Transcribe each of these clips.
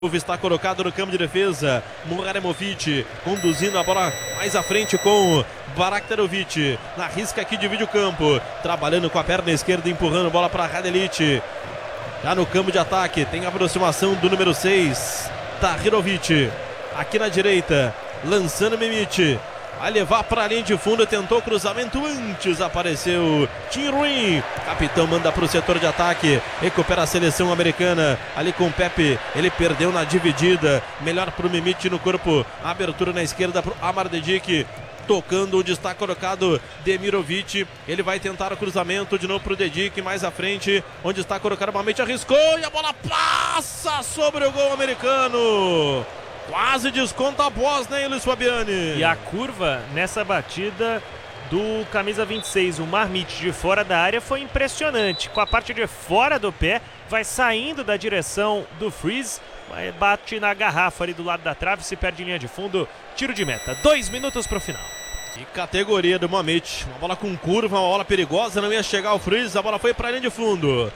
Está colocado no campo de defesa. Muraremovic conduzindo a bola mais à frente com Baraktarovic. Na risca aqui divide o campo. Trabalhando com a perna esquerda, empurrando a bola para Radelic. Já no campo de ataque. Tem a aproximação do número 6, Tahirovic. Aqui na direita, lançando Mimic. Vai levar para a linha de fundo, tentou cruzamento antes, apareceu Tim Ruin. Capitão manda para o setor de ataque, recupera a seleção americana, ali com o Pepe, ele perdeu na dividida, melhor para o Mimic no corpo, abertura na esquerda para o Amardedic, tocando onde está colocado Demirovic, ele vai tentar o cruzamento de novo para o Dedic, mais à frente, onde está colocado o Mamete, arriscou e a bola passa sobre o gol americano. Quase desconta a Bósnia, hein, Luiz Fabiani? E a curva nessa batida do camisa 26, o Marmite, de fora da área, foi impressionante. Com a parte de fora do pé, vai saindo da direção do Freeze, bate na garrafa ali do lado da trave, se perde em linha de fundo, tiro de meta. 2 minutos para o final. Que categoria do Mamete, uma bola com curva, uma bola perigosa, não ia chegar ao Freeze, a bola foi para a linha de fundo.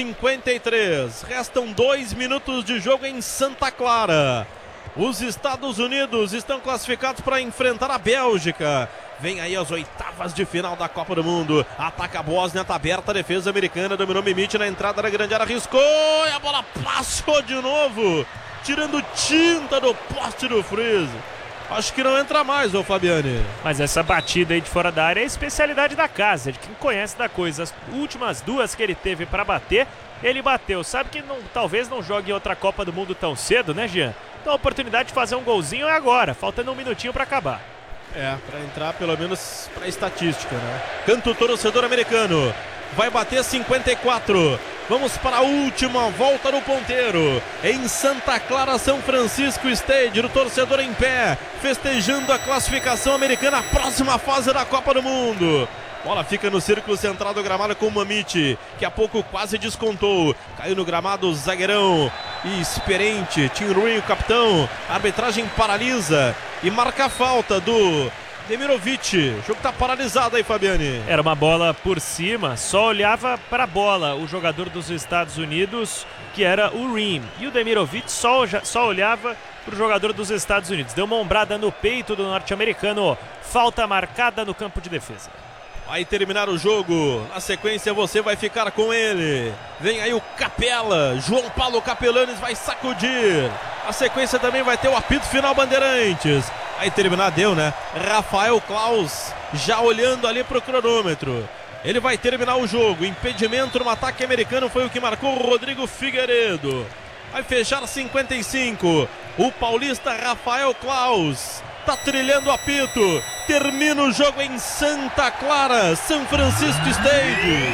53, restam 2 minutos de jogo em Santa Clara. Os Estados Unidos estão classificados para enfrentar a Bélgica. Vem aí as oitavas de final da Copa do Mundo. Ataca a Bósnia, tá aberta a defesa americana. Dominou Mimic na entrada da grande área, arriscou e a bola passou de novo, tirando tinta do poste do Freeze. Acho que não entra mais, ô Fabiani. Mas essa batida aí de fora da área é a especialidade da casa, de quem conhece da coisa. As últimas 2 que ele teve para bater, ele bateu. Sabe que talvez não jogue outra Copa do Mundo tão cedo, né, Jean? Então a oportunidade de fazer um golzinho é agora, faltando 1 minutinho para acabar. Para entrar pelo menos para estatística, né? Canto o torcedor americano. Vai bater 54. Vamos para a última volta no ponteiro. Em Santa Clara, São Francisco Stadium. O torcedor em pé, festejando a classificação americana, a próxima fase da Copa do Mundo. Bola fica no círculo central do gramado com o Mamite, que há pouco quase descontou. Caiu no gramado o zagueirão experiente, Tim Ruin, o capitão. A arbitragem paralisa e marca a falta do Demirovic. O jogo está paralisado aí, Fabiani. Era uma bola por cima, só olhava para a bola o jogador dos Estados Unidos, que era o Ruin. E o Demirovic só olhava para o jogador dos Estados Unidos. Deu uma ombrada no peito do norte-americano. Falta marcada no campo de defesa. Vai terminar o jogo, na sequência você vai ficar com ele. Vem aí o Capela, João Paulo Capelanes vai sacudir. A sequência também vai ter o apito final Bandeirantes. Aí terminar deu, né? Rafael Klaus já olhando ali pro cronômetro. Ele vai terminar o jogo, impedimento no ataque americano foi o que marcou o Rodrigo Figueiredo. Vai fechar 55, o paulista Rafael Klaus. Tá trilhando o apito, termina o jogo em Santa Clara, São Francisco Stadium.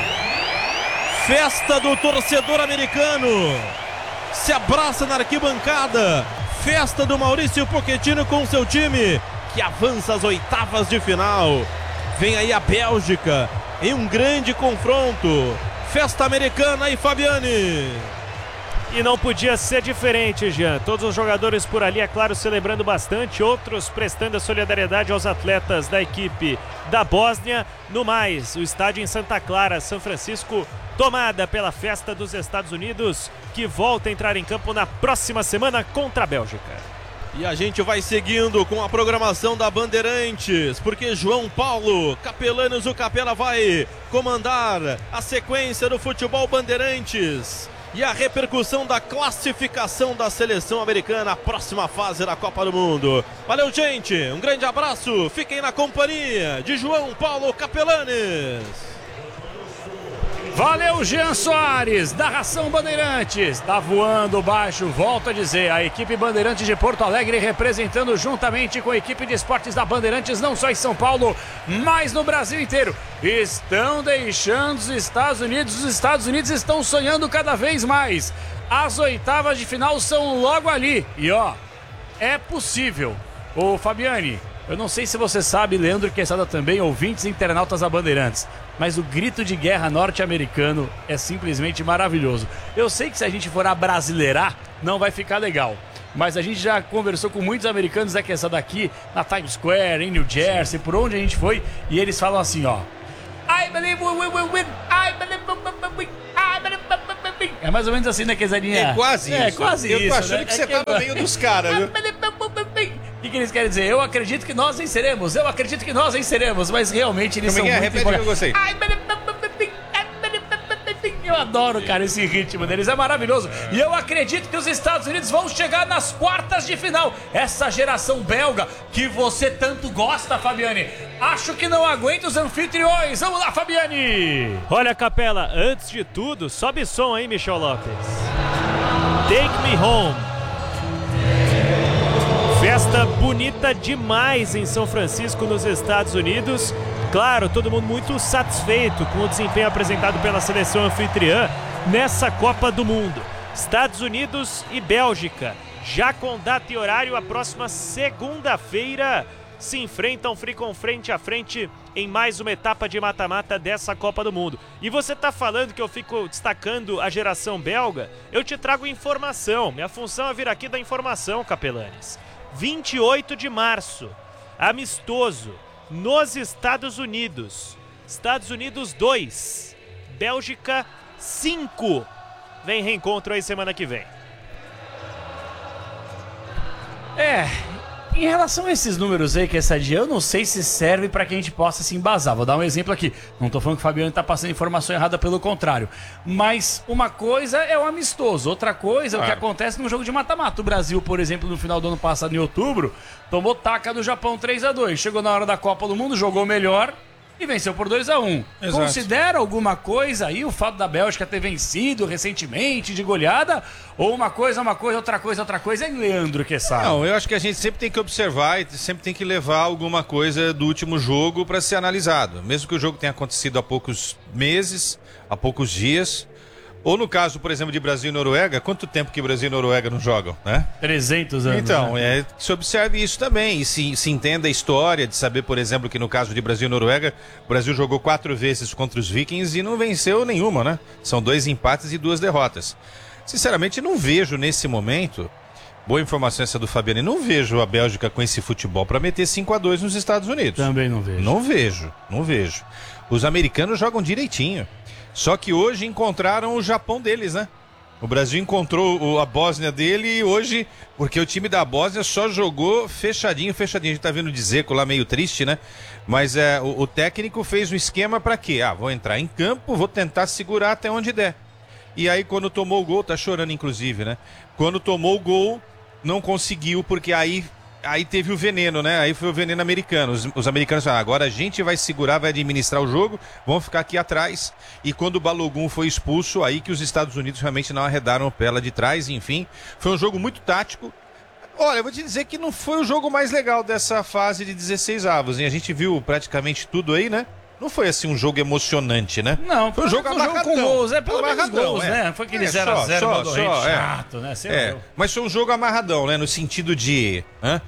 Festa do torcedor americano, se abraça na arquibancada. Festa do Maurício Pochettino com seu time, que avança às oitavas de final. Vem aí a Bélgica em um grande confronto. Festa americana aí, Fabiani. E não podia ser diferente, Jean. Todos os jogadores por ali, é claro, celebrando bastante. Outros prestando a solidariedade aos atletas da equipe da Bósnia. No mais, o estádio em Santa Clara, São Francisco, tomada pela festa dos Estados Unidos, que volta a entrar em campo na próxima semana contra a Bélgica. E a gente vai seguindo com a programação da Bandeirantes, porque João Paulo Capelanes, o Capela, vai comandar a sequência do futebol Bandeirantes. E a repercussão da classificação da seleção americana à próxima fase da Copa do Mundo. Valeu, gente. Um grande abraço. Fiquem na companhia de João Paulo Capelanes. Valeu, Jean Soares. Narração Bandeirantes. Tá voando baixo. Volto a dizer, a equipe Bandeirantes de Porto Alegre representando juntamente com a equipe de esportes da Bandeirantes, não só em São Paulo, mas no Brasil inteiro. Estão deixando os Estados Unidos estão sonhando cada vez mais. As oitavas de final são logo ali. E ó, é possível. Ô Fabiani, eu não sei se você sabe, Leandro Quesada também, ouvintes e internautas da Bandeirantes, mas o grito de guerra norte-americano é simplesmente maravilhoso. Eu sei que se a gente for abrasileirar, não vai ficar legal. Mas a gente já conversou com muitos americanos daqui, na Times Square, em New Jersey, por onde a gente foi, e eles falam assim, ó: I believe we will win, I believe we will win, I believe we will win. É mais ou menos assim, né, Quesadinha? É quase isso. É quase isso. Eu tô achando né? que você tá no meio dos caras, viu? O que eles querem dizer? Eu acredito que nós venceremos, eu acredito que nós venceremos, mas realmente eles Como são é? muito... Repete que eu gostei. Eu adoro, cara, esse ritmo deles, é maravilhoso. E eu acredito que os Estados Unidos vão chegar nas quartas de final. Essa geração belga que você tanto gosta, Fabiane. Acho que não aguenta os anfitriões. Vamos lá, Fabiane. Olha, Capela, antes de tudo, sobe som aí, Michel Lopes. Take Me Home. Festa bonita demais em São Francisco, nos Estados Unidos. Claro, todo mundo muito satisfeito com o desempenho apresentado pela seleção anfitriã nessa Copa do Mundo. Estados Unidos e Bélgica, já com data e horário, a próxima segunda-feira se enfrentam frente a frente em mais uma etapa de mata-mata dessa Copa do Mundo. E você tá falando que eu fico destacando a geração belga? Eu te trago informação. Minha função é vir aqui da informação, Capelanes. 28 de março, amistoso nos Estados Unidos. Estados Unidos 2, Bélgica 5. Vem reencontro aí semana que vem. Em relação a esses números aí, que essa dia, eu não sei se serve para que a gente possa se embasar. Vou dar um exemplo aqui. Não tô falando que o Fabiano tá passando informação errada, pelo contrário. Mas uma coisa é o amistoso, outra coisa é o que acontece no jogo de mata-mata. O Brasil, por exemplo, no final do ano passado, em outubro, tomou taca do Japão 3-2. Chegou na hora da Copa do Mundo, jogou melhor e venceu por 2-1. Exato. Considera alguma coisa aí o fato da Bélgica ter vencido recentemente de goleada? Ou uma coisa, outra coisa, hein, Leandro Quezada? Não, eu acho que a gente sempre tem que observar e sempre tem que levar alguma coisa do último jogo para ser analisado. Mesmo que o jogo tenha acontecido há poucos meses, há poucos dias. Ou no caso, por exemplo, de Brasil e Noruega, quanto tempo que Brasil e Noruega não jogam, né? 300 anos. Então, né? que se observe isso também e se entenda a história de saber, por exemplo, que no caso de Brasil e Noruega, o Brasil jogou 4 vezes contra os Vikings e não venceu nenhuma, né? São 2 empates e 2 derrotas. Sinceramente, não vejo nesse momento, boa informação essa do Fabiano, não vejo a Bélgica com esse futebol para meter 5-2 nos Estados Unidos. Também não vejo. Não vejo. Os americanos jogam direitinho. Só que hoje encontraram o Japão deles, né? O Brasil encontrou a Bósnia dele hoje, porque o time da Bósnia só jogou fechadinho. A gente tá vendo o Dzeko lá meio triste, né? Mas o técnico fez um esquema pra quê? Vou entrar em campo, vou tentar segurar até onde der. E aí quando tomou o gol, tá chorando inclusive, né? Quando tomou o gol, não conseguiu, porque aí teve o veneno, né? Aí foi o veneno americano. Os americanos falaram, agora a gente vai segurar, vai administrar o jogo, vamos ficar aqui atrás. E quando o Balogun foi expulso, aí que os Estados Unidos realmente não arredaram o pé lá de trás, enfim. Foi um jogo muito tático. Olha, eu vou te dizer que não foi o jogo mais legal dessa fase de 16 avos, hein? A gente viu praticamente tudo aí, né? Não foi assim um jogo emocionante, né? Não, foi um jogo amarradão. Com gols, pelo menos gols, é. né? Foi aquele 0x0 chato, né? Mas foi um jogo amarradão, né? No sentido de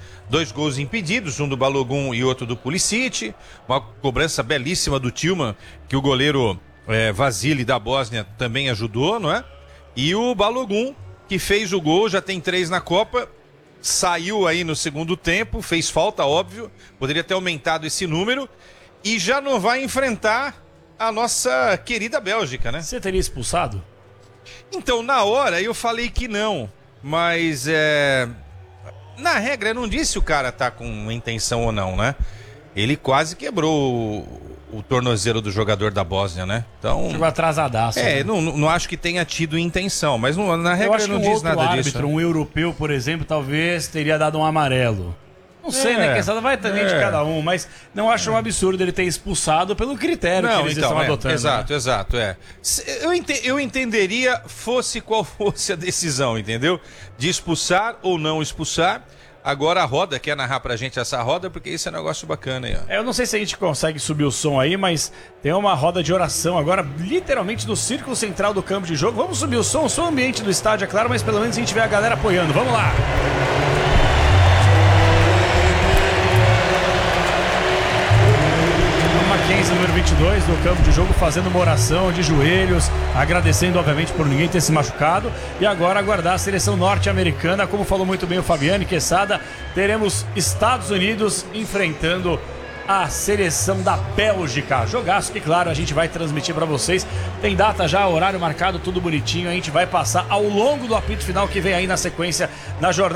2 gols impedidos, um do Balogun e outro do Pulisic, uma cobrança belíssima do Tillman, que o goleiro Vasily da Bósnia também ajudou, não é? E o Balogun, que fez o gol, já tem 3 na Copa, saiu aí no segundo tempo, fez falta, óbvio, poderia ter aumentado esse número, e já não vai enfrentar a nossa querida Bélgica, né? Você teria expulsado? Então, na hora, eu falei que não. Mas, na regra, eu não disse se o cara tá com intenção ou não, né? Ele quase quebrou o tornozelo do jogador da Bósnia, né? Então... Chegou atrasadaço. né? Não acho que tenha tido intenção, mas na regra eu não diz nada árbitro, disso. Um europeu, por exemplo, talvez teria dado um amarelo. Não sei, né? Questão vai também de cada um, mas não acho um absurdo ele ter expulsado pelo critério que eles estão adotando. Exato. Eu entenderia fosse qual fosse a decisão, entendeu? De expulsar ou não expulsar. Agora a roda, quer narrar pra gente essa roda, porque isso é um negócio bacana aí, ó. Eu não sei se a gente consegue subir o som aí, mas tem uma roda de oração agora, literalmente no círculo central do campo de jogo. Vamos subir o som ambiente do estádio, é claro, mas pelo menos a gente vê a galera apoiando. Vamos lá! 15, número 22 do campo de jogo, fazendo uma oração de joelhos, agradecendo obviamente por ninguém ter se machucado, e agora aguardar a seleção norte-americana. Como falou muito bem o Fabiano Quezada, teremos Estados Unidos enfrentando a seleção da Bélgica. Jogaço que, claro, a gente vai transmitir para vocês. Tem data já, horário marcado, tudo bonitinho. A gente vai passar ao longo do apito final que vem aí na sequência na jornada.